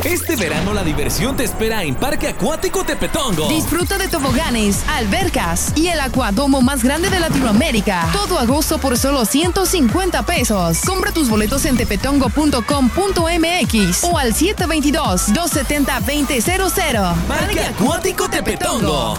Este verano la diversión te espera en Parque Acuático Tepetongo. Disfruta de toboganes, albercas y el acuadomo más grande de Latinoamérica. Todo agosto por solo 150 pesos. Compra tus boletos en tepetongo.com.mx o al 722-270-2000. Parque Acuático Tepetongo.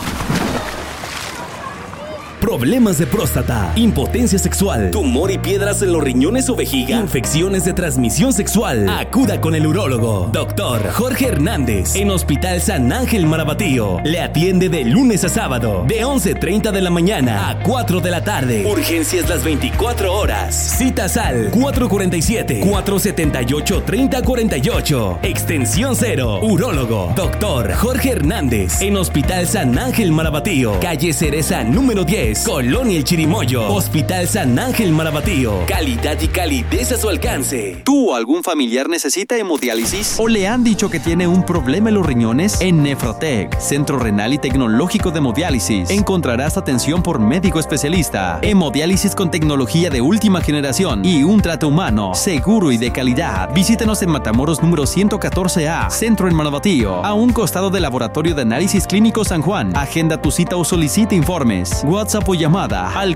Problemas de próstata, impotencia sexual, tumor y piedras en los riñones o vejiga, infecciones de transmisión sexual. Acuda con el urólogo, Dr. Jorge Hernández, en Hospital San Ángel Marabatío. Le atiende de lunes a sábado, de 11:30 de la mañana a 4 de la tarde. Urgencias las 24 horas. Citas al 447-478-3048. Extensión 0. Urólogo, Dr. Jorge Hernández, en Hospital San Ángel Marabatío. Calle Cereza número 10. Colonia El Chirimoyo. Hospital San Ángel Marabatío. Calidad y calidez a su alcance. ¿Tú o algún familiar necesita hemodiálisis? ¿O le han dicho que tiene un problema en los riñones? En Nefrotec, Centro Renal y Tecnológico de Hemodiálisis, encontrarás atención por médico especialista, hemodiálisis con tecnología de última generación y un trato humano, seguro y de calidad. Visítanos en Matamoros número 114A, Centro en Marabatío, a un costado del Laboratorio de Análisis Clínico San Juan. Agenda tu cita o solicita informes. WhatsApp o llamada al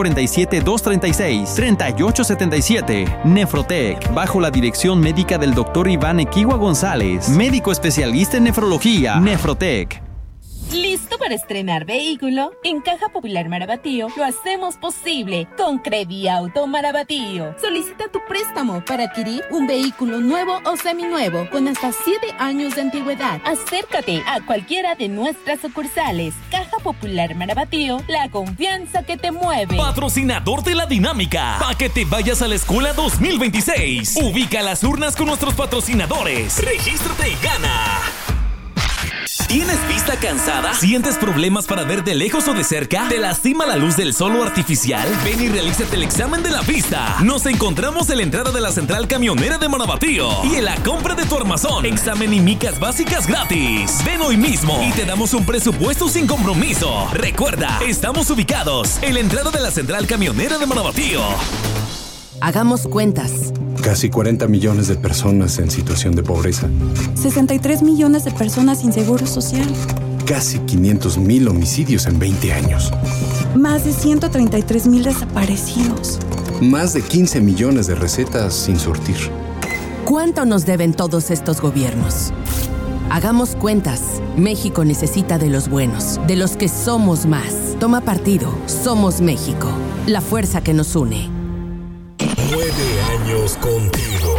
447-236-3877. Nefrotec, bajo la dirección médica del Dr. Iván Equigua González, médico especialista en nefrología. Nefrotec. ¿Listo para estrenar vehículo? En Caja Popular Marabatío lo hacemos posible con Crediauto Marabatío. Solicita tu préstamo para adquirir un vehículo nuevo o seminuevo con hasta 7 años de antigüedad. Acércate a cualquiera de nuestras sucursales. Caja Popular Marabatío, la confianza que te mueve. Patrocinador de la dinámica, para que te vayas a la escuela 2026. Ubica las urnas con nuestros patrocinadores. Regístrate y gana. ¿Tienes vista cansada? ¿Sientes problemas para ver de lejos o de cerca? ¿Te lastima la luz del sol o artificial? Ven y realízate el examen de la vista. Nos encontramos en la entrada de la central camionera de Marabatío y en la compra de tu armazón. Examen y micas básicas gratis. Ven hoy mismo y te damos un presupuesto sin compromiso. Recuerda, estamos ubicados en la entrada de la central camionera de Marabatío. Hagamos cuentas. Casi 40 millones de personas en situación de pobreza. 63 millones de personas sin seguro social. Casi 500,000 homicidios en 20 años. Más de 133,000 desaparecidos. Más de 15 millones de recetas sin surtir. ¿Cuánto nos deben todos estos gobiernos? Hagamos cuentas. México necesita de los buenos, de los que somos más. Toma partido. Somos México. La fuerza que nos une. 9 años contigo.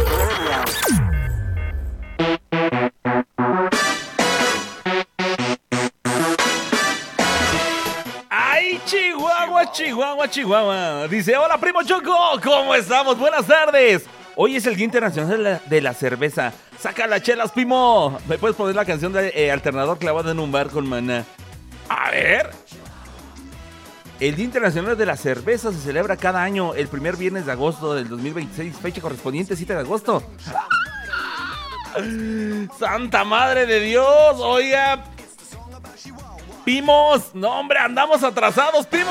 ¡Ay, Chihuahua, Chihuahua, Chihuahua! Dice, hola, primo Choco, ¿cómo estamos? Buenas tardes. Hoy es el Día Internacional de la Cerveza. ¡Saca las chelas, primo! ¿Me puedes poner la canción de Alternador clavado en un bar con Maná? A ver... El Día Internacional de la Cerveza se celebra cada año el primer viernes de agosto del 2026, fecha correspondiente 7 de agosto. ¡Santa madre de Dios! Oiga, ¡Pimos! ¡No, hombre, andamos atrasados, Pimos!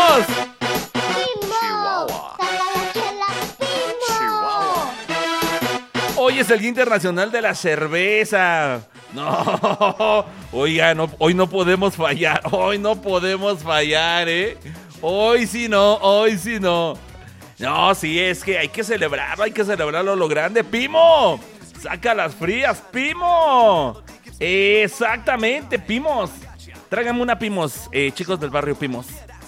Chihuahua. Chihuahua. Hoy es el Día Internacional de la Cerveza. No, oiga, no, hoy no podemos fallar, ¿eh? Hoy sí no. No, sí, es que hay que celebrarlo a lo grande, Pimo. Saca las frías, Pimo. Exactamente, Pimos. Tráigame una, Pimos, chicos del barrio Pimos.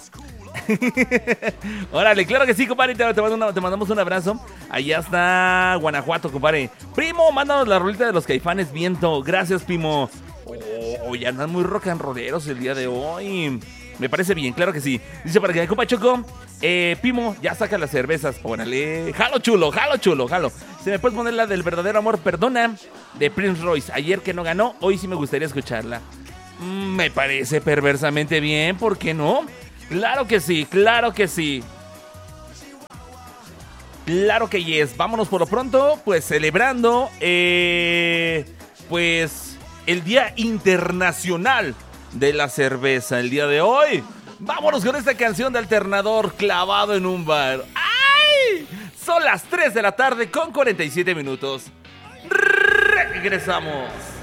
Órale, claro que sí, compadre. Te mandamos un abrazo. Allá está Guanajuato, compadre. Primo, mándanos la rolita de los Caifanes Viento. Gracias, Pimo. Ya andan muy rock and rolleros el día de hoy. Me parece bien, claro que sí. Dice para que compa Choco, Pimo, ya saca las cervezas. Órale, jalo chulo. ¿Se me puedes poner la del verdadero amor perdona? De Prince Royce. Ayer que no ganó, hoy sí me gustaría escucharla. Me parece perversamente bien, ¿por qué no? Claro que sí. Claro que yes. Vámonos por lo pronto, pues celebrando, pues el Día Internacional de la Cerveza. El día de hoy, vámonos con esta canción de Alternador clavado en un bar. ¡Ay! Son las 3 de la tarde con 47 minutos. regresamos.